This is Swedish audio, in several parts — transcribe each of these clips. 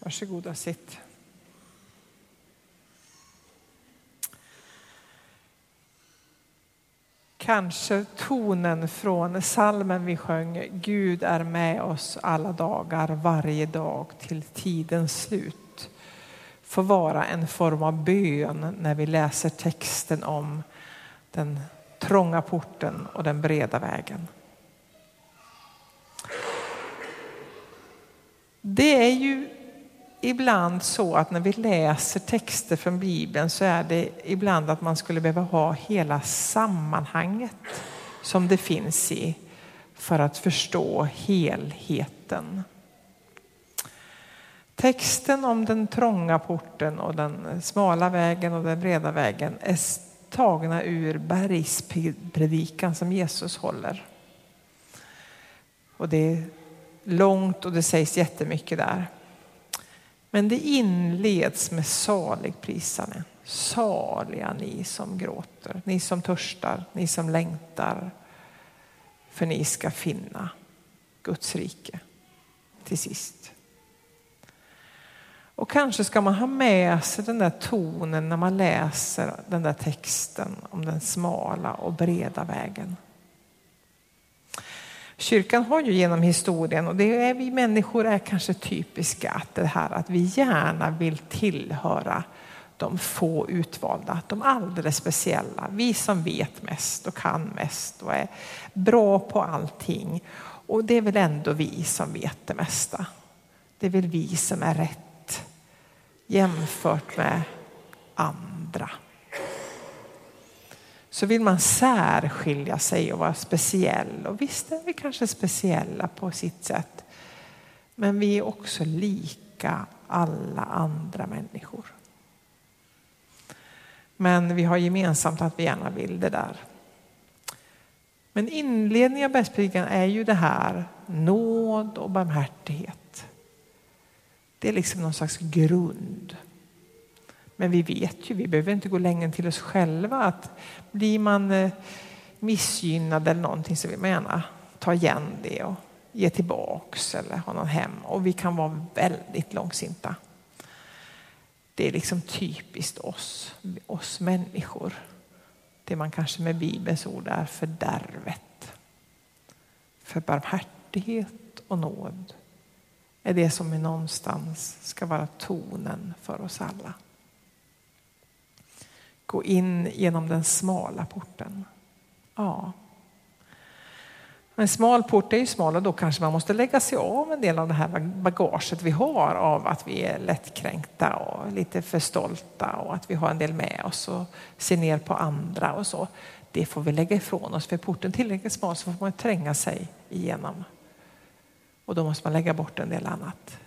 Varsågoda, sitt. Kanske tonen från salmen vi sjöng, Gud är med oss alla dagar, varje dag till tidens slut, får vara en form av bön när vi läser texten om den trånga porten och den breda vägen. Det är ju ibland så att när vi läser texter från Bibeln så är det ibland att man skulle behöva ha hela sammanhanget som det finns i för att förstå helheten. Texten om den trånga porten och den smala vägen och den breda vägen är tagna ur bergspredikan som Jesus håller. Och det är långt och det sägs jättemycket där. Men det inleds med saligprisande. Saliga ni som gråter, ni som törstar, ni som längtar. För ni ska finna Guds rike till sist. Och kanske ska man ha med sig den där tonen när man läser den där texten om den smala och breda vägen. Kyrkan har ju genom historien, och det är vi människor är kanske typiska, att det här att vi gärna vill tillhöra de få utvalda, de alldeles speciella, vi som vet mest och kan mest och är bra på allting. Och det är väl ändå vi som vet det mesta. Det är väl vi som är rätt jämfört med andra. Så vill man särskilja sig och vara speciell. Och visst är vi kanske speciella på sitt sätt. Men vi är också lika alla andra människor. Men vi har gemensamt att vi gärna vill det där. Men inledningen av bergspredikan är ju det här. Nåd och barmhärtighet. Det är liksom någon slags grund. Men vi vet ju, vi behöver inte gå längre till oss själva, att blir man missgynnad eller någonting så vill man gärna ta igen det och ge tillbaks eller ha någon hem. Och vi kan vara väldigt långsinta. Det är liksom typiskt oss människor. Det man kanske med Bibelns ord är fördärvet. För barmhärtighet och nåd är det som är någonstans ska vara tonen för oss alla. Gå in genom den smala porten. Ja. En smal port är ju smal och då kanske man måste lägga sig av en del av det här bagaget vi har av att vi är lättkränkta och lite för stolta och att vi har en del med oss och ser ner på andra och så. Det får vi lägga ifrån oss, för porten tillräckligt smal så får man tränga sig igenom. Och då måste man lägga bort en del annat.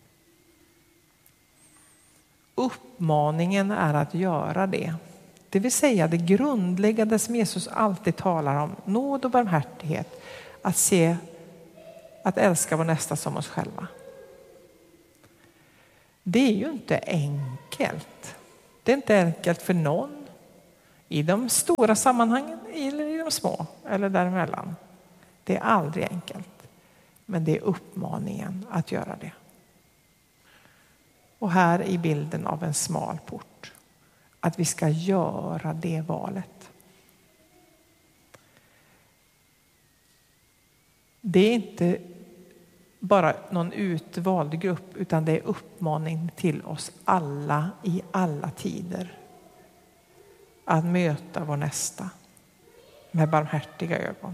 Uppmaningen är att göra det. Det vill säga det grundläggande som Jesus alltid talar om. Nåd och barmhärtighet. Att älska vår nästa som oss själva. Det är ju inte enkelt. Det är inte enkelt för någon. I de stora sammanhangen eller i de små. Eller däremellan. Det är aldrig enkelt. Men det är uppmaningen att göra det. Och här i bilden av en smal port. Att vi ska göra det valet. Det är inte bara någon utvald grupp, utan det är uppmaning till oss alla i alla tider. Att möta vår nästa med barmhärtiga ögon.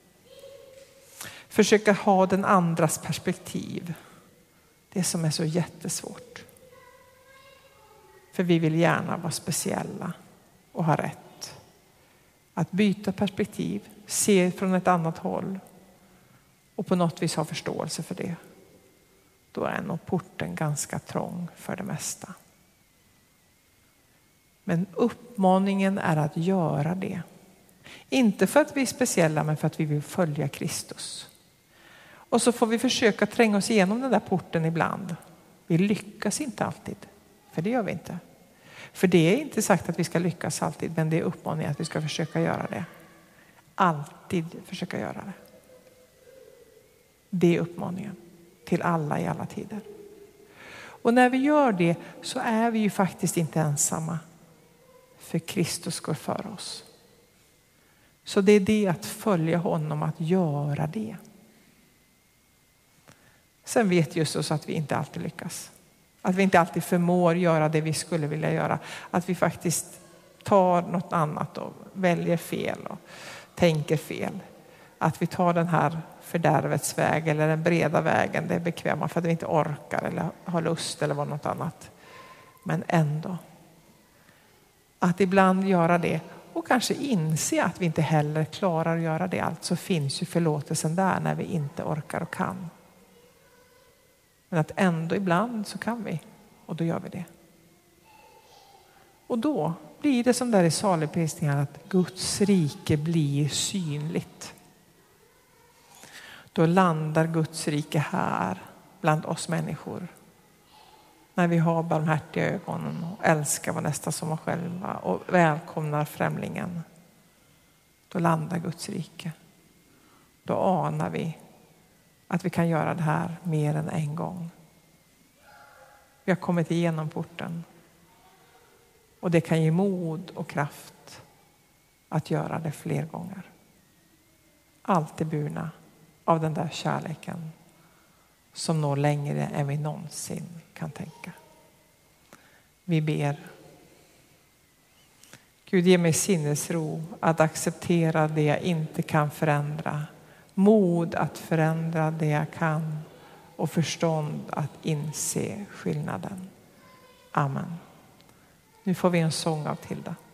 Försöka ha den andras perspektiv. Det som är så jättesvårt. För vi vill gärna vara speciella och ha rätt. Att byta perspektiv, se från ett annat håll och på något vis ha förståelse för det. Då är nog porten ganska trång för det mesta. Men uppmaningen är att göra det. Inte för att vi är speciella, men för att vi vill följa Kristus. Och så får vi försöka tränga oss igenom den där porten ibland. Vi lyckas inte alltid. För det gör vi inte. För det är inte sagt att vi ska lyckas alltid. Men det är uppmaningen att vi ska försöka göra det. Alltid försöka göra det. Det är uppmaningen till alla i alla tider. Och när vi gör det så är vi ju faktiskt inte ensamma. För Kristus går för oss. Så det är det att följa honom, att göra det. Sen vet Jesus att vi inte alltid lyckas. Att vi inte alltid förmår göra det vi skulle vilja göra. Att vi faktiskt tar något annat och väljer fel och tänker fel. Att vi tar den här fördärvets väg eller den breda vägen, det är bekväma för att vi inte orkar eller har lust eller något annat. Men ändå. Att ibland göra det och kanske inse att vi inte heller klarar att göra det. Alltså finns ju förlåtelsen där när vi inte orkar och kan. Men att ändå ibland så kan vi och då gör vi det. Och då blir det som där i saligprisningen att Guds rike blir synligt. Då landar Guds rike här bland oss människor. När vi har barmhärtiga ögonen och älskar vår nästa som oss själva och välkomnar främlingen. Då landar Guds rike. Då anar vi att vi kan göra det här mer än en gång. Vi har kommit igenom porten. Och det kan ge mod och kraft att göra det fler gånger. Alltid burna av den där kärleken som når längre än vi någonsin kan tänka. Vi ber. Gud, ge mig sinnesro att acceptera det jag inte kan förändra. Mod att förändra det jag kan och förstånd att inse skillnaden. Amen. Nu får vi en sång av Tilda.